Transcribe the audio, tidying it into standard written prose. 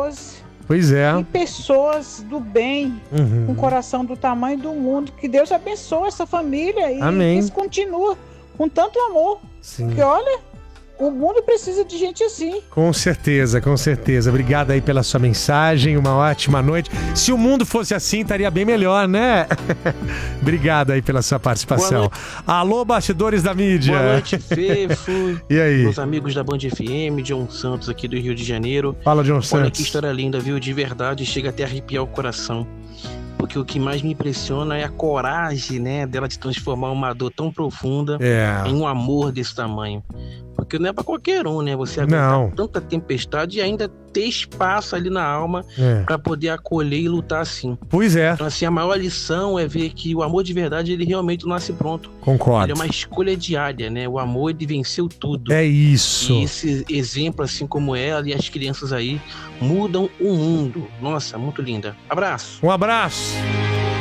pessoas. Pois é. E pessoas do bem, com o coração do tamanho do mundo. Que Deus abençoe essa família e Amém. que isso continue com tanto amor. Sim. Porque olha, o mundo precisa de gente assim. Com certeza, com certeza. Obrigado aí pela sua mensagem, uma ótima noite. Se o mundo fosse assim, estaria bem melhor, né? Obrigado aí pela sua participação. Alô, bastidores da mídia. Boa noite, Fefo. E aí? Meus amigos da Band FM, John Santos aqui do Rio de Janeiro. Fala, John Olha Santos. que história linda, viu? De verdade, chega até a arrepiar o coração. Porque o que mais me impressiona é a coragem, né, dela de transformar uma dor tão profunda em um amor desse tamanho. Porque não é pra qualquer um, né? Você aguentar tanta tempestade e ainda ter espaço ali na alma pra poder acolher e lutar assim. Pois é. Então, assim, a maior lição é ver que o amor de verdade, ele realmente não nasce pronto. Concordo. Ele é uma escolha diária, né? O amor, ele venceu tudo. É isso. E esse exemplo, assim como ela e as crianças aí, mudam o mundo. Nossa, muito linda. Abraço. Um abraço.